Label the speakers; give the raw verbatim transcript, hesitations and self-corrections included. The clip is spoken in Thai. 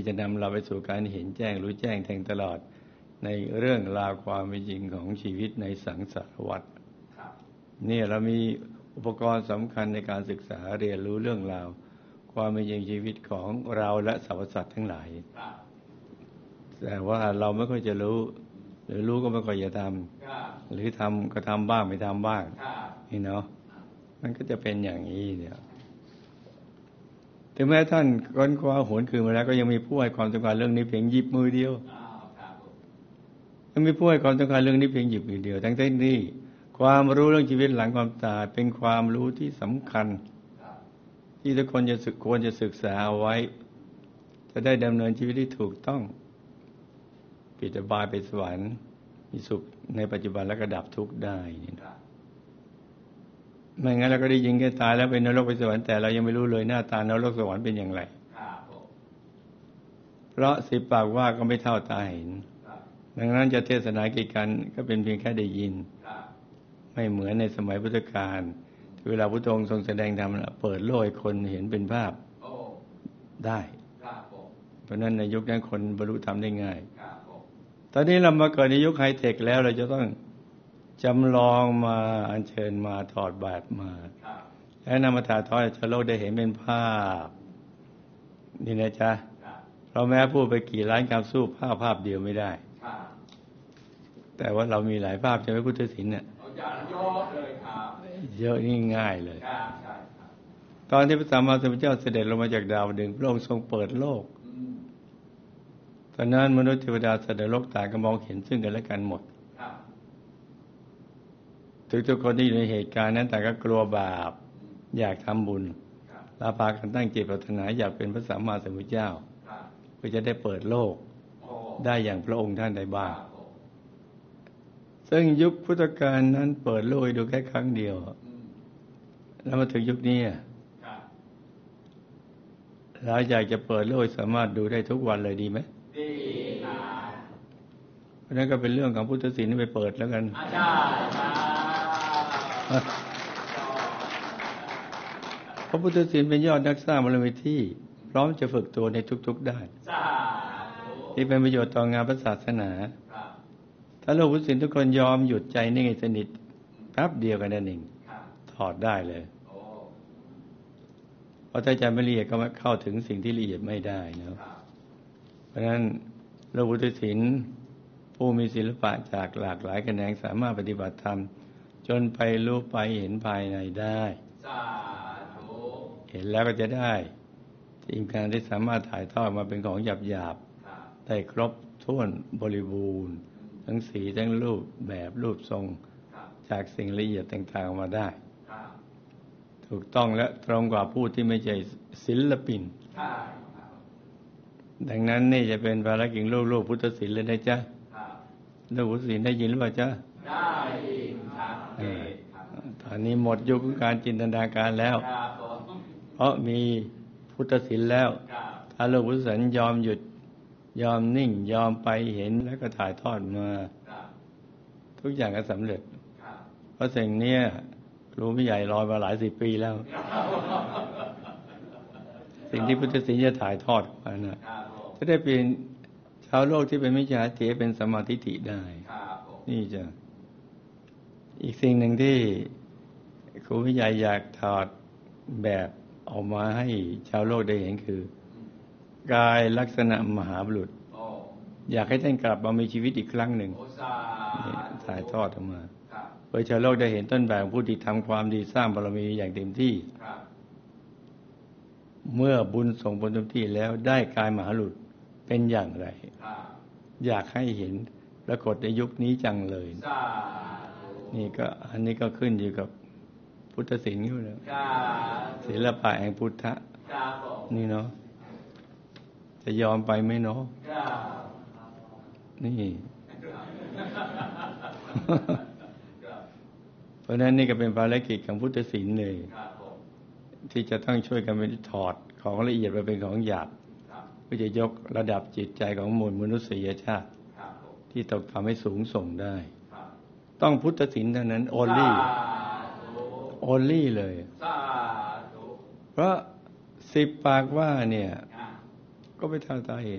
Speaker 1: จะนำเราไปสู่การเห็นแจ้งรู้แจ้งแทงตลอดในเรื่องราวความเป็นจริงของชีวิตในสังสารวัฏนี่เรามีอุปกรณ์สำคัญในการศึกษาเรียนรู้เรื่องราวความเป็นจริงชีวิตของเราและสรรพสัตว์ทั้งหลายแต่ว่าเราไม่ค่อยจะรู้หรือรู้ก็ไม่ค่อยจะทำหรือทำก็ทำบ้างไม่ทำบ้างนี่เนาะมันก็จะเป็นอย่างนี้เนี่ยถึงแม้ท่านค้นคว้าหวนคืนมาแล้วก็ยังมีผู้ให้ความสำคัญเรื่องนี้เพียงหยิบมือเดียวยังมีผู้ให้ความสำคัญเรื่องนี้เพียงหยิบมือเดียวทั้งที่นี่ความรู้เรื่องชีวิตหลังความตายเป็นความรู้ที่สำคัญที่ทุกคนจะศึกควรจะศึกษาเอาไว้จะได้ดำเนินชีวิตที่ถูกต้องปิดอบายไปสวรรค์มีสุขในปัจจุบันและก็ดับทุกข์ได้นี่นะไม่งั้นเราก็ได้ยินแค่ตายแล้วเป็นนรกไปสวรรค์แต่เรายังไม่รู้เลยหน้าตานรกสวรรค์เป็นอย่างไรเพราะสิบปากว่าก็ไม่เท่าตาเห็นดังนั้นจะเทศนากี่กันก็เป็นเพียงแค่ได้ยินไม่เหมือนในสมัยพุทธกาลเวลาพระองค์ทรงแสดงธรรมเปิดโลกให้คนเห็นเป็นภาพได้เพราะนั้นในยุคนั้นคนบรรลุธรรมได้ง่ายตอนนี้เรามาเกิดในยุคไฮเทคแล้วเราจะต้องจำลองมาอัญเชิญมาถอดแบบมาและนำมาถ่ายทอดให้ชาวโลกได้เห็นเป็นภาพนี่นะจ๊ะเราแม้พูดไปกี่ล้านคำสู้ภาพภาพเดียวไม่ได้แต่ว่าเรามีหลายภาพใช่ไหมพุทธศิลป์เนี่ยเยอะเลยครับเยอะนี่ง่ายเลยตอนที่พระสัมมาสัมพุทธเจ้าเสด็จลงมาจากดาวดึงพระองค์ทรงเปิดโลกตอนนั้นมนุษย์เทวดาสัตว์โลกต่างก็มองเห็นซึ่งกันและกันหมดทุกๆคนที่อยู่ในเหตุการณ์นั้นแต่ก็กลัวบาปอยากทำบุญลาพากันตั้งจิตปรารถนาอยากเป็นพระสัมมาสัมพุทธเจ้าเพื่อจะได้เปิดโลกได้อย่างพระองค์ท่านได้บ้างซึ่งยุคพุทธกาลนั้นเปิดโลกดูแค่ครั้งเดียวแล้วมาถึงยุคนี้เราอยากจะเปิดโลกสามารถดูได้ทุกวันเลยดีไหมดีครับเพราะนั้นก็เป็นเรื่องของพุทธศิลป์ไปเปิดแล้วกันใช่ครับพระพุทธศิลป์เป็นยอดนักสร้างบารมีที่พร้อมจะฝึกตัวในทุกๆด้านที่เป็นประโยชน์ต่องานพระศาสนาถ้าโลกพุทธศิลป์ทุกคนยอมหยุดใจนิ่งสนิทแป๊บเดียวกันนั่นเองถอดได้เลยเพราะถ้าใจไม่ละเอียดก็เข้าถึงสิ่งที่ละเอียดไม่ได้นะเพราะฉะนั้นโลกพุทธศิลป์ผู้มีศิลปะจากหลากหลายแขนงสามารถปฏิบัติธรรมจนไปรู้ไปเห็นภายในได้เห็นแล้วก็จะได้ทีมการที่สามารถถ่ายทอดมาเป็นของหยาบๆได้ครบถ้วนบริบูรณ์ทั้งสีทั้งรูปแบบรูปทรงจากสิ่งละเอียดต่างๆออกมาได้ถูกต้องและตรงกว่าผู้ที่ไม่ใช่ศิลปินดังนั้นนี่จะเป็นภารกิจลูกลูกพุทธศิลป์เลยนะจ๊ะลูกพุทธศิลป์ได้ยินหรือเปล่าจ๊ะได้ยินครับตอนนี้หมดยุคการจินตนาการแล้วเพราะมีพุทธศิลป์แล้วถ้าลูกพุทธศิลป์ยอมหยุดยอมนิ่งยอมไปเห็นแล้วก็ถ่ายทอดมาทุกอย่างก็สำเร็จเพราะสิ่งนี้ครูผู้ใหญ่รอมาหลายสิบปีแล้วสิ่งที่พุทธศิลป์จะถ่ายทอดมานะจะได้เป็นชาวโลกที่เป็นมิจฉาทิฏฐิเป็นสัมมาทิฏฐิได้นี่จะอีกสิ่งหนึ่งที่ครูผู้ใหญ่อยากถอดแบบออกมาให้ชาวโลกได้เห็นคือกายลักษณะมหาบุรุษอยากให้ท่านกลับมามีชีวิตอีกครั้งหนึ่งถ่ายทอดออกมาเพื่อชาวโลกได้เห็นต้นแบบผู้ที่ทำความดีสร้างบารมีอย่างเต็มที่เมื่อบุญส่งผลเต็มที่แล้วได้กายมหาบุรุษเป็นอย่างไรอยากให้เห็นปรากฏในยุคนี้จังเลยนี่ก็อันนี้ก็ขึ้นอยู่กับพุทธศิลป์อยู่แล้วศิลปะแห่งพุทธะนี่เนาะจะยอมไปไหมเนาะนี่ เพราะนั้นนี่ก็เป็นภารกิจของพุทธศิลป์เลยที่จะต้องช่วยกันไปถอดของละเอียดไปเป็นของหยาบเพื่อจะยกระดับจิตใจของมวลมนุษยชาติที่ต้องทำให้สูงส่งได้ต้องพุทธศิลป์เท่านั้น only only เลยเพราะสิบปากว่าเนี่ยก็ไปทางตาเห็น